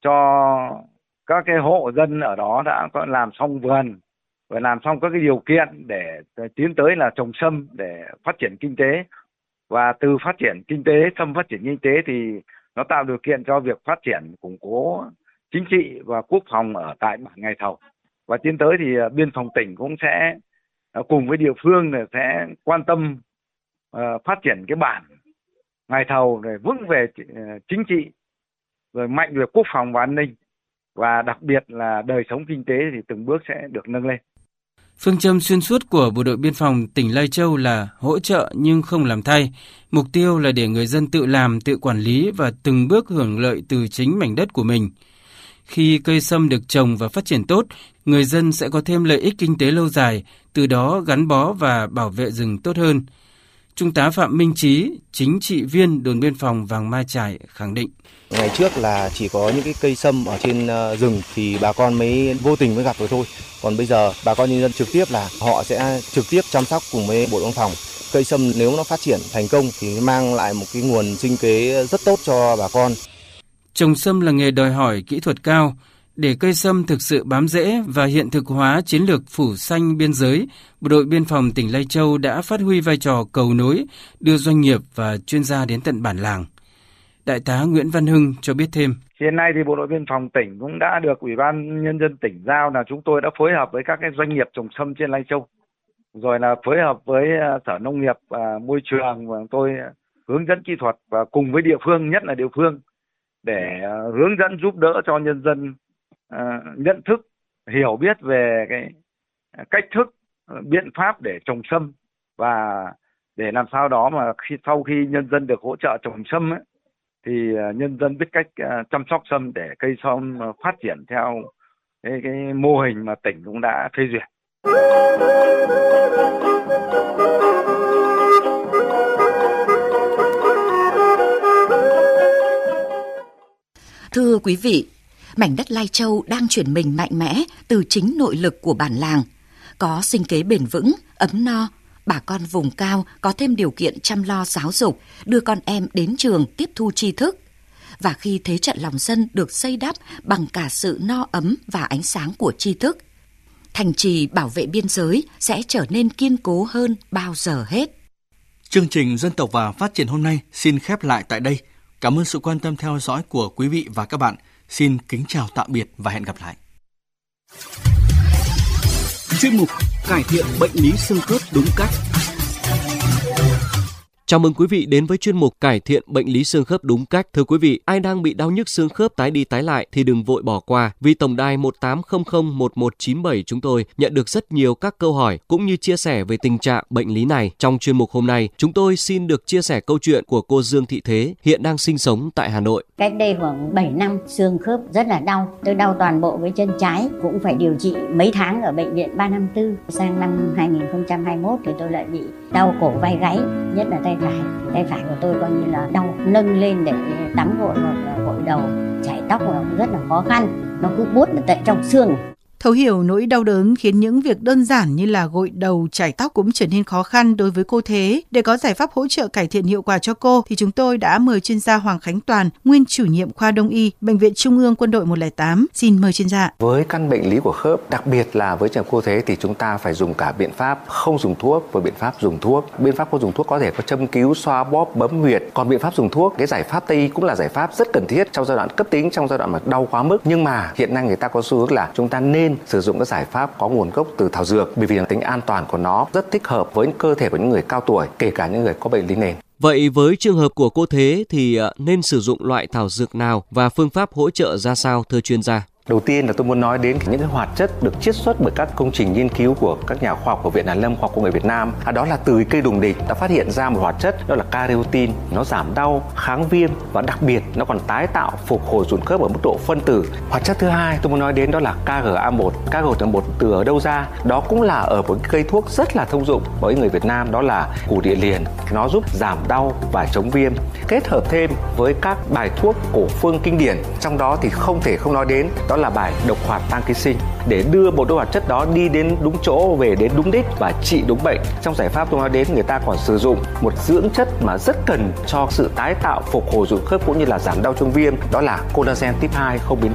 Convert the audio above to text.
cho các cái hộ dân ở đó đã có làm xong vườn và làm xong các cái điều kiện để tiến tới là trồng sâm để phát triển kinh tế. Và từ phát triển kinh tế, sâm phát triển kinh tế thì nó tạo điều kiện cho việc phát triển củng cố chính trị và quốc phòng ở tại bản Ngài Thầu. Và tiến tới thì biên phòng tỉnh cũng sẽ cùng với địa phương sẽ quan tâm phát triển cái bản Ngài Thầu để vững về chính trị, rồi mạnh về quốc phòng và an ninh, và đặc biệt là đời sống kinh tế thì từng bước sẽ được nâng lên. Phương châm xuyên suốt của Bộ đội Biên phòng tỉnh Lai Châu là hỗ trợ nhưng không làm thay. Mục tiêu là để người dân tự làm, tự quản lý và từng bước hưởng lợi từ chính mảnh đất của mình. Khi cây sâm được trồng và phát triển tốt, người dân sẽ có thêm lợi ích kinh tế lâu dài, từ đó gắn bó và bảo vệ rừng tốt hơn. Trung tá Phạm Minh Trí, chính trị viên đồn biên phòng Vàng Mai Chải khẳng định. Ngày trước là chỉ có những cái cây sâm ở trên rừng thì bà con mới vô tình mới gặp rồi thôi. Còn bây giờ bà con nhân dân trực tiếp là họ sẽ trực tiếp chăm sóc cùng với Bộ Biên phòng. Cây sâm nếu nó phát triển thành công thì mang lại một cái nguồn sinh kế rất tốt cho bà con. Trồng sâm là nghề đòi hỏi kỹ thuật cao. Để cây sâm thực sự bám rễ và hiện thực hóa chiến lược phủ xanh biên giới, Bộ đội Biên phòng tỉnh Lai Châu đã phát huy vai trò cầu nối, đưa doanh nghiệp và chuyên gia đến tận bản làng. Đại tá Nguyễn Văn Hưng cho biết thêm. Hiện nay thì Bộ đội Biên phòng tỉnh cũng đã được Ủy ban Nhân dân tỉnh giao là chúng tôi đã phối hợp với các cái doanh nghiệp trồng sâm trên Lai Châu, rồi là phối hợp với Sở Nông nghiệp và Môi trường, và tôi hướng dẫn kỹ thuật và cùng với địa phương, nhất là địa phương, để hướng dẫn giúp đỡ cho nhân dân nhận thức, hiểu biết về cái cách thức, biện pháp để trồng sâm, và để làm sao đó mà sau khi nhân dân được hỗ trợ trồng sâm ấy, thì nhân dân biết cách chăm sóc sâm để cây sâm phát triển theo cái mô hình mà tỉnh cũng đã phê duyệt. Thưa quý vị, mảnh đất Lai Châu đang chuyển mình mạnh mẽ từ chính nội lực của bản làng. Có sinh kế bền vững, ấm no, bà con vùng cao có thêm điều kiện chăm lo giáo dục, đưa con em đến trường tiếp thu tri thức. Và khi thế trận lòng dân được xây đắp bằng cả sự no ấm và ánh sáng của tri thức, thành trì bảo vệ biên giới sẽ trở nên kiên cố hơn bao giờ hết. Chương trình Dân tộc và Phát triển hôm nay xin khép lại tại đây. Cảm ơn sự quan tâm theo dõi của quý vị và các bạn. Xin kính chào tạm biệt và hẹn gặp lại. Chuyên mục cải thiện bệnh lý xương khớp đúng cách. Chào mừng quý vị đến với chuyên mục cải thiện bệnh lý xương khớp đúng cách. Thưa quý vị, ai đang bị đau nhức xương khớp tái đi tái lại thì đừng vội bỏ qua, vì tổng đài 18001197 chúng tôi nhận được rất nhiều các câu hỏi cũng như chia sẻ về tình trạng bệnh lý này. Trong chuyên mục hôm nay, chúng tôi xin được chia sẻ câu chuyện của cô Dương Thị Thế, hiện đang sinh sống tại Hà Nội. Cách đây khoảng 7 năm, xương khớp rất là đau. Tôi đau toàn bộ với chân trái, cũng phải điều trị mấy tháng ở bệnh viện 354. Sang năm 2021 thì tôi lại bị đau cổ vai gáy, nhất là tay phải của tôi coi như là đau, nâng lên để tắm gội hoặc gội đầu, chải tóc là cũng rất là khó khăn, nó cứ buốt ở tận trong xương. Thấu hiểu nỗi đau đớn khiến những việc đơn giản như là gội đầu, chải tóc cũng trở nên khó khăn đối với cô Thế. Để có giải pháp hỗ trợ cải thiện hiệu quả cho cô thì chúng tôi đã mời chuyên gia Hoàng Khánh Toàn, nguyên chủ nhiệm khoa Đông y, Bệnh viện Trung ương Quân đội 108. Xin mời chuyên gia. Với căn bệnh lý của khớp, đặc biệt là với trường cô Thế thì chúng ta phải dùng cả biện pháp không dùng thuốc và biện pháp dùng thuốc. Biện pháp không dùng thuốc có thể có châm cứu, xoa bóp, bấm huyệt. Còn biện pháp dùng thuốc, cái giải pháp Tây y cũng là giải pháp rất cần thiết trong giai đoạn cấp tính, trong giai đoạn mà đau quá mức. Nhưng mà hiện nay người ta có xu hướng là chúng ta nên sử dụng các giải pháp có nguồn gốc từ thảo dược, bởi vì tính an toàn của nó rất thích hợp với cơ thể của những người cao tuổi, kể cả những người có bệnh lý nền. Vậy với trường hợp của cô Thế thì nên sử dụng loại thảo dược nào và phương pháp hỗ trợ ra sao, thưa chuyên gia? Đầu tiên là tôi muốn nói đến những cái hoạt chất được chiết xuất bởi các công trình nghiên cứu của các nhà khoa học của Viện Hàn Lâm Khoa học Công nghệ Việt Nam. Đó là từ cây đùng địch đã phát hiện ra một hoạt chất đó là careotin. Nó giảm đau, kháng viêm và đặc biệt nó còn tái tạo, phục hồi sụn khớp ở mức độ phân tử. Hoạt chất thứ hai tôi muốn nói đến đó là KGA1. KGA1 từ ở đâu ra? Đó cũng là ở một cây thuốc rất là thông dụng với người Việt Nam, đó là củ địa liền. Nó giúp giảm đau và chống viêm. Kết hợp thêm với các bài thuốc cổ phương kinh điển, trong đó thì không thể không nói đến đó là bài độc hoạt tăng ký sinh, để đưa bộ đôi hoạt chất đó đi đến đúng chỗ, về đến đúng đích và trị đúng bệnh. Trong giải pháp tôi nói đến, người ta còn sử dụng một dưỡng chất mà rất cần cho sự tái tạo, phục hồi sụn khớp cũng như là giảm đau chống viêm, đó là collagen type 2 không biến